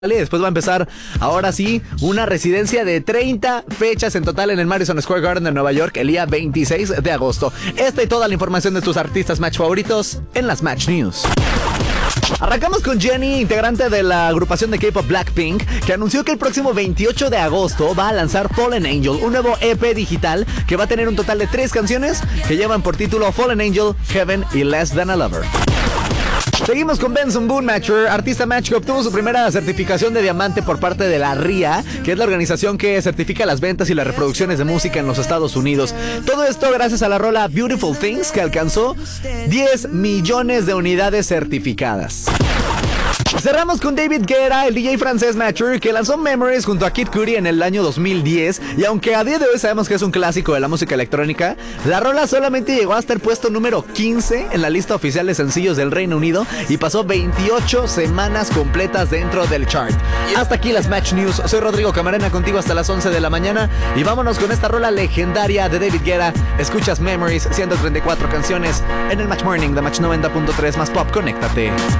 Después va a empezar, ahora sí, una residencia de 30 fechas en total en el Madison Square Garden de Nueva York el día 26 de agosto. Esta y toda la información de tus artistas match favoritos en las Match News. Arrancamos con Jennie, integrante de la agrupación de K-pop Blackpink, que anunció que el próximo 28 de agosto va a lanzar Fallen Angel, un nuevo EP digital que va a tener un total de 3 canciones que llevan por título Fallen Angel, Heaven y Less Than a Lover. Seguimos con Benson Boone Mature, artista match que obtuvo su primera certificación de diamante por parte de la RIA, que es la organización que certifica las ventas y las reproducciones de música en los Estados Unidos. Todo esto gracias a la rola Beautiful Things, que alcanzó 10 millones de unidades certificadas. Cerramos con David Guetta, el DJ francés Mature, que lanzó Memories junto a Kid Cudi en el año 2010, y aunque a día de hoy sabemos que es un clásico de la música electrónica, la rola solamente llegó hasta el puesto número 15 en la lista oficial de sencillos del Reino Unido y pasó 28 semanas completas dentro del chart. Hasta aquí las Match News. Soy Rodrigo Camarena, contigo hasta las 11 de la mañana, y vámonos con esta rola legendaria de David Guetta. Escuchas Memories, 134 canciones en el Match Morning de Match 90.3 más Pop. Conéctate.